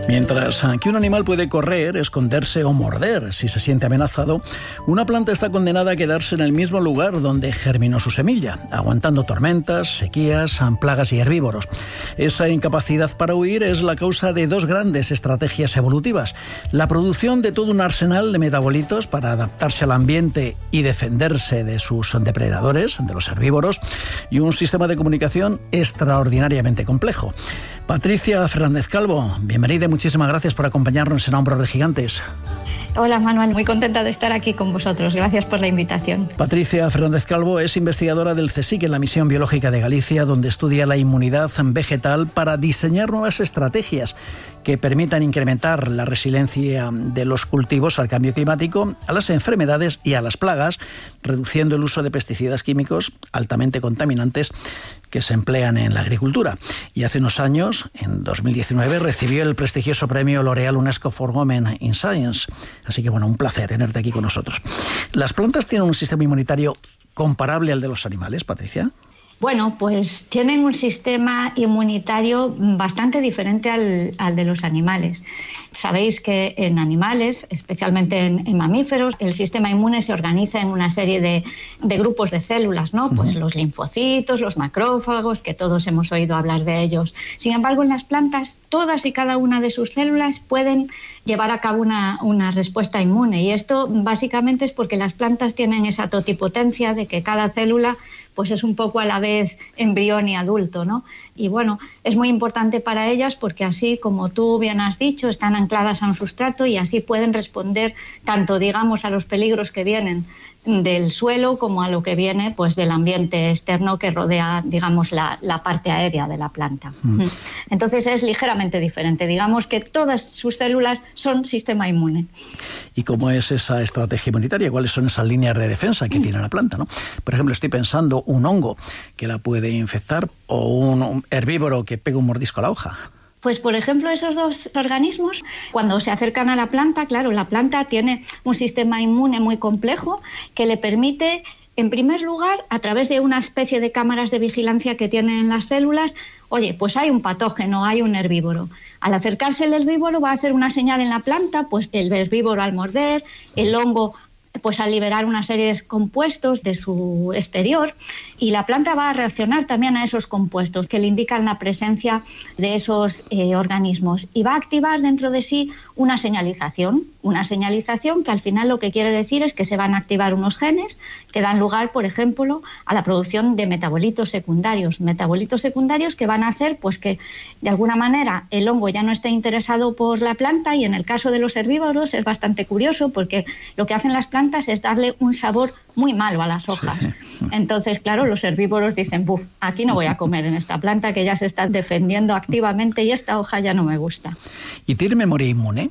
Mientras que un animal puede correr, esconderse o morder si se siente amenazado, una planta está condenada a quedarse en el mismo lugar donde germinó su semilla, aguantando tormentas, sequías, plagas y herbívoros. Esa incapacidad para huir es la causa de dos grandes estrategias evolutivas: la producción de todo un arsenal de metabolitos para adaptarse al ambiente y defenderse de sus depredadores, de los herbívoros, y un sistema de comunicación extraordinariamente complejo. Patricia Fernández Calvo, bienvenida y muchísimas gracias por acompañarnos en Hombros de Gigantes. Hola Manuel, muy contenta de estar aquí con vosotros. Gracias por la invitación. Patricia Fernández Calvo es investigadora del CSIC en la Misión Biológica de Galicia, donde estudia la inmunidad vegetal para diseñar nuevas estrategias que permitan incrementar la resiliencia de los cultivos al cambio climático, a las enfermedades y a las plagas, reduciendo el uso de pesticidas químicos altamente contaminantes que se emplean en la agricultura. Y hace unos años, en 2019, recibió el prestigioso premio L'Oréal UNESCO for Women in Science. Así que, un placer tenerte aquí con nosotros. ¿Las plantas tienen un sistema inmunitario comparable al de los animales, Patricia? Bueno, pues tienen un sistema inmunitario bastante diferente al de los animales. Sabéis que en animales, especialmente en mamíferos, el sistema inmune se organiza en una serie de grupos de células, ¿no? Pues los linfocitos, los macrófagos, que todos hemos oído hablar de ellos. Sin embargo, en las plantas, todas y cada una de sus células pueden llevar a cabo una respuesta inmune. Y esto básicamente es porque las plantas tienen esa totipotencia de que cada célula pues es un poco a la vez embrión y adulto, ¿no? Y es muy importante para ellas porque así, como tú bien has dicho, están ancladas a un sustrato y así pueden responder tanto, a los peligros que vienen del suelo como a lo que viene pues del ambiente externo que rodea, la parte aérea de la planta. Entonces es ligeramente diferente. Digamos que todas sus células son sistema inmune. ¿Y cómo es esa estrategia inmunitaria? ¿Cuáles son esas líneas de defensa que tiene la planta, ¿no? Por ejemplo, estoy pensando un hongo que la puede infectar o un herbívoro que pega un mordisco a la hoja. Pues, por ejemplo, esos dos organismos, cuando se acercan a la planta, claro, la planta tiene un sistema inmune muy complejo que le permite, en primer lugar, a través de una especie de cámaras de vigilancia que tienen las células, pues hay un patógeno, hay un herbívoro. Al acercarse el herbívoro va a hacer una señal en la planta, pues el herbívoro al morder, el hongo pues al liberar una serie de compuestos de su exterior, y la planta va a reaccionar también a esos compuestos que le indican la presencia de esos organismos y va a activar dentro de sí una señalización que al final lo que quiere decir es que se van a activar unos genes que dan lugar, por ejemplo, a la producción de metabolitos secundarios que van a hacer pues que de alguna manera el hongo ya no esté interesado por la planta, y en el caso de los herbívoros es bastante curioso porque lo que hacen las plantas es darle un sabor muy malo a las hojas. Entonces, claro, los herbívoros dicen, aquí no voy a comer en esta planta que ya se está defendiendo activamente y esta hoja ya no me gusta. ¿Y tiene memoria inmune?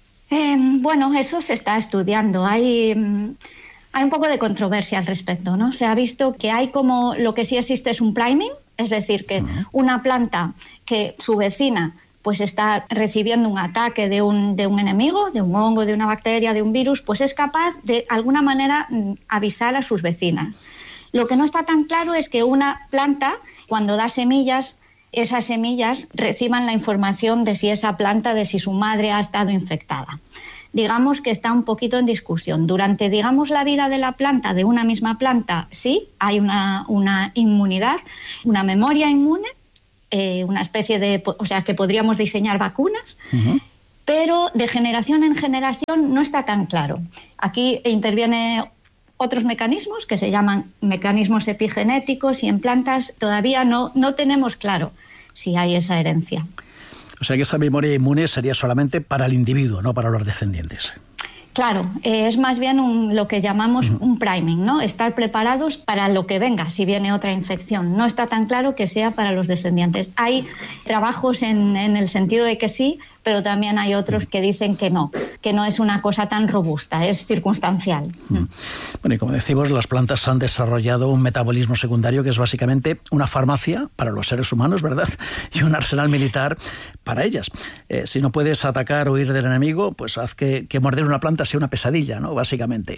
Eso se está estudiando. Hay un poco de controversia al respecto, ¿no? Se ha visto que hay como lo que sí existe es un priming, es decir, que una planta que su vecina pues está recibiendo un ataque de un enemigo, de un hongo, de una bacteria, de un virus, pues es capaz de alguna manera avisar a sus vecinas. Lo que no está tan claro es que una planta, cuando da semillas, esas semillas reciban la información de si esa planta, de si su madre ha estado infectada. Digamos que está un poquito en discusión. Durante, la vida de la planta, de una misma planta, sí, hay una inmunidad, una memoria inmune, una especie de, que podríamos diseñar vacunas, pero de generación en generación no está tan claro. Aquí intervienen otros mecanismos que se llaman mecanismos epigenéticos y en plantas todavía no tenemos claro si hay esa herencia. O sea que esa memoria inmune sería solamente para el individuo, no para los descendientes. Claro, es más bien lo que llamamos un priming, ¿no? Estar preparados para lo que venga, si viene otra infección. No está tan claro que sea para los descendientes. Hay trabajos en el sentido de que sí, pero también hay otros que dicen que no es una cosa tan robusta, es circunstancial. Bueno, y como decimos, las plantas han desarrollado un metabolismo secundario que es básicamente una farmacia para los seres humanos, ¿verdad? Y un arsenal militar para ellas. Si no puedes atacar o huir del enemigo, pues haz que morder una planta sea una pesadilla, ¿no? Básicamente.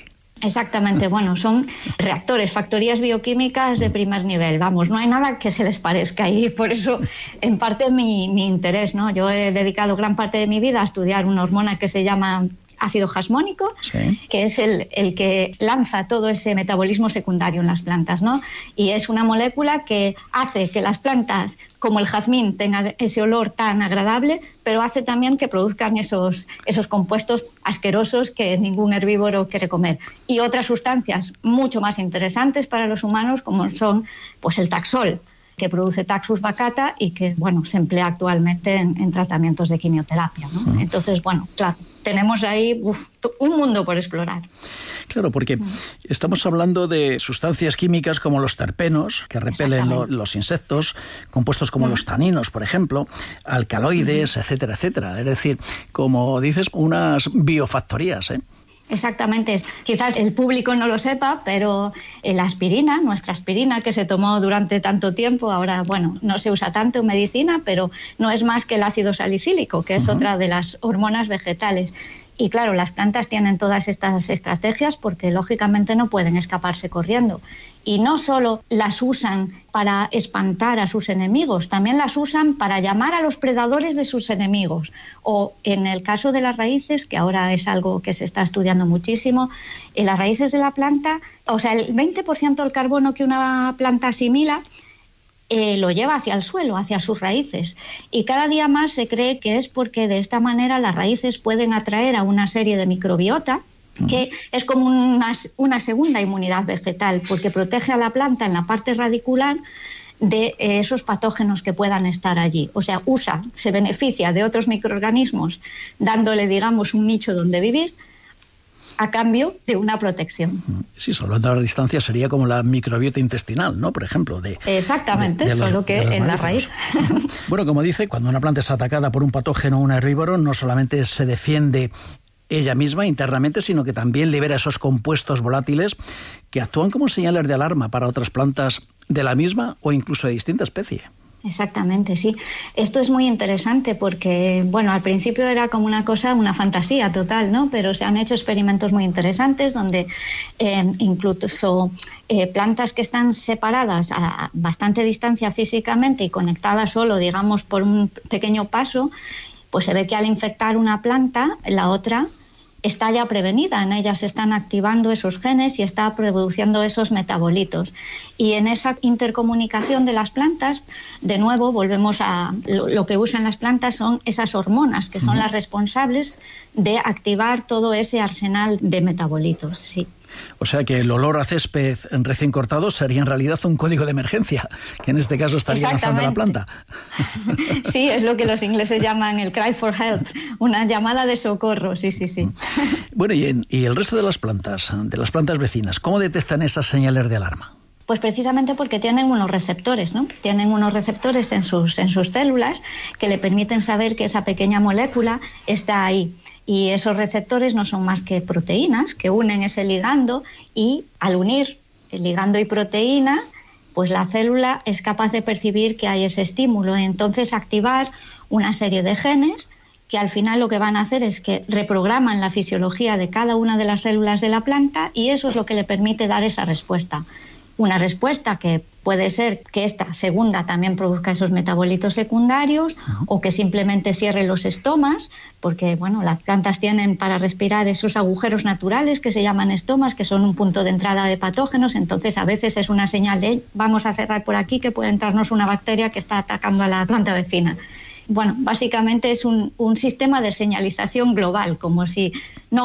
Exactamente, bueno, son reactores, factorías bioquímicas de primer nivel, vamos, no hay nada que se les parezca y por eso en parte mi interés, ¿no? Yo he dedicado gran parte de mi vida a estudiar una hormona que se llama ácido jasmónico, sí, que es el que lanza todo ese metabolismo secundario en las plantas, ¿no? Y es una molécula que hace que las plantas, como el jazmín, tengan ese olor tan agradable, pero hace también que produzcan esos compuestos asquerosos que ningún herbívoro quiere comer. Y otras sustancias mucho más interesantes para los humanos, como son pues el taxol, que produce Taxus baccata y que, bueno, se emplea actualmente en tratamientos de quimioterapia, ¿no? Entonces, bueno, claro, tenemos ahí un mundo por explorar. Claro, porque estamos hablando de sustancias químicas como los terpenos, que repelen los insectos, compuestos como los taninos, por ejemplo, alcaloides, etcétera, etcétera. Es decir, como dices, unas biofactorías, ¿eh? Exactamente. Quizás el público no lo sepa, pero la aspirina, nuestra aspirina que se tomó durante tanto tiempo, ahora, bueno, no se usa tanto en medicina, pero no es más que el ácido salicílico, que es otra de las hormonas vegetales. Y claro, las plantas tienen todas estas estrategias porque lógicamente no pueden escaparse corriendo. Y no solo las usan para espantar a sus enemigos, también las usan para llamar a los predadores de sus enemigos. O en el caso de las raíces, que ahora es algo que se está estudiando muchísimo, en las raíces de la planta, o sea, el 20% del carbono que una planta asimila lo lleva hacia el suelo, hacia sus raíces. Y cada día más se cree que es porque de esta manera las raíces pueden atraer a una serie de microbiota, que es como una segunda inmunidad vegetal, porque protege a la planta en la parte radicular de esos patógenos que puedan estar allí. O sea, se beneficia de otros microorganismos, dándole, digamos, un nicho donde vivir, a cambio de una protección. Sí, salvando a la distancia sería como la microbiota intestinal, ¿no? Por ejemplo. Exactamente, solo que en la raíz. Bueno, como dice, cuando una planta es atacada por un patógeno o un herbívoro, no solamente se defiende ella misma internamente, sino que también libera esos compuestos volátiles que actúan como señales de alarma para otras plantas de la misma o incluso de distinta especie. Exactamente, sí. Esto es muy interesante porque, bueno, al principio era como una fantasía total, ¿no? Pero se han hecho experimentos muy interesantes donde incluso plantas que están separadas a bastante distancia físicamente y conectadas solo, digamos, por un pequeño paso, pues se ve que al infectar una planta, la otra está ya prevenida, en ella se están activando esos genes y está produciendo esos metabolitos. Y en esa intercomunicación de las plantas, de nuevo, volvemos a lo que usan las plantas son esas hormonas, que son las responsables de activar todo ese arsenal de metabolitos, sí. O sea que el olor a césped recién cortado sería en realidad un código de emergencia, que en este caso estaría lanzando la planta. Sí, es lo que los ingleses llaman el cry for help, una llamada de socorro, sí. Bueno, y el resto de las plantas vecinas, ¿cómo detectan esas señales de alarma? Pues precisamente porque tienen unos receptores, ¿no? Tienen unos receptores en sus células que le permiten saber que esa pequeña molécula está ahí. Y esos receptores no son más que proteínas que unen ese ligando y al unir el ligando y proteína, pues la célula es capaz de percibir que hay ese estímulo y entonces activar una serie de genes que al final lo que van a hacer es que reprograman la fisiología de cada una de las células de la planta y eso es lo que le permite dar esa respuesta. Una respuesta que puede ser que esta segunda también produzca esos metabolitos secundarios o que simplemente cierre los estomas, porque bueno, las plantas tienen para respirar esos agujeros naturales que se llaman estomas, que son un punto de entrada de patógenos, entonces a veces es una señal de vamos a cerrar por aquí que puede entrarnos una bacteria que está atacando a la planta vecina. Bueno, básicamente es un sistema de señalización global, como si no